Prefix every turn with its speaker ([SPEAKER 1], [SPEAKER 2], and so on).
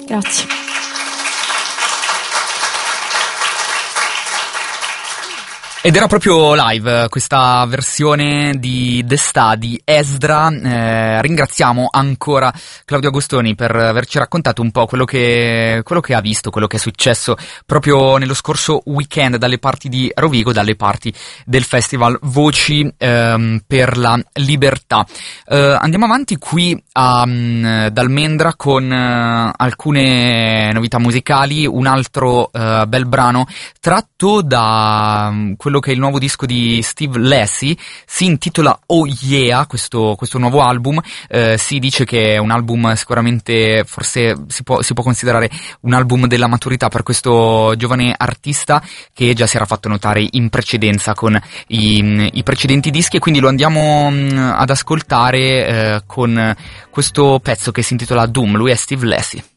[SPEAKER 1] Grazie.
[SPEAKER 2] Ed era proprio live questa versione di Destà di Esdra. Ringraziamo ancora Claudio Agostoni per averci raccontato un po' quello che ha visto, quello che è successo proprio nello scorso weekend dalle parti di Rovigo, dalle parti del festival Voci per la Libertà. Andiamo avanti qui dal Mendra con alcune novità musicali, un altro bel brano tratto da quello che è il nuovo disco di Steve Lacy, si intitola Oh Yeah, questo nuovo album. Si dice che è un album sicuramente, forse si può considerare un album della maturità per questo giovane artista che già si era fatto notare in precedenza con i precedenti dischi, e quindi lo andiamo ad ascoltare con questo pezzo che si intitola Doom. Lui è Steve Lacy.